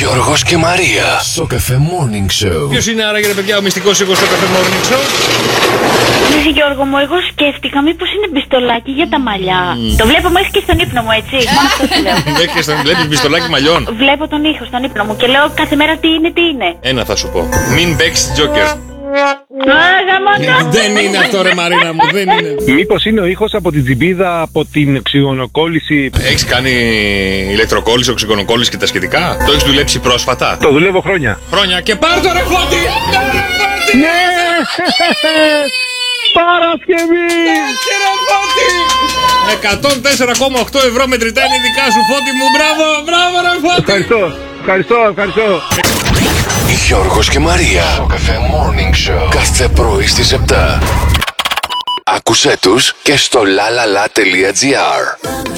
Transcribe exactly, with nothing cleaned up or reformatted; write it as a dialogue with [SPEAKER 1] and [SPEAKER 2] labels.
[SPEAKER 1] Γιώργος και Μαρία στο Cafe Morning Show.
[SPEAKER 2] Ποιος είναι άραγε, ρε παιδιά, ο μυστικός ήχος στο Cafe Morning Show?
[SPEAKER 3] Λύση Γιώργο μου, εγώ σκέφτηκα μήπως είναι μπιστολάκι για τα μαλλιά. Mm. Το βλέπω μέχρι και στον ύπνο μου, έτσι. Μόνο αυτό σου λέω.
[SPEAKER 2] Μέχρι και στον βλέπεις μπιστολάκι μαλλιών.
[SPEAKER 3] Βλέπω τον ήχο στον ύπνο μου και λέω κάθε μέρα τι είναι, τι είναι.
[SPEAKER 2] Ένα θα σου πω. Μην παίξεις Joker. Δεν είναι αυτό, ρε Μαρίνα μου, δεν είναι.
[SPEAKER 4] Μήπως είναι ο ήχος από την τσιμπίδα, από την οξυγονοκόλληση?
[SPEAKER 2] Έχεις κάνει ηλεκτροκόλληση, οξυγονοκόλληση και τα σχετικά? Το έχεις δουλέψει πρόσφατα?
[SPEAKER 4] Το δουλεύω χρόνια.
[SPEAKER 2] Χρόνια και πάρ' το, ρε Φώτη!
[SPEAKER 4] Ναι! Παρασκευή!
[SPEAKER 2] εκατόν τέσσερα κόμμα οκτώ ευρώ μετρητά είναι δικά σου, Φώτη μου. Μπράβο, μπράβο, ρε Φώτη!
[SPEAKER 4] Ευχαριστώ, ευχαριστώ, ευχαριστώ.
[SPEAKER 1] Γιώργος και Μαρία στο Cafe Morning Show. Κάθε πρωί στις επτά. Άκουσέ τους και στο lalala.gr.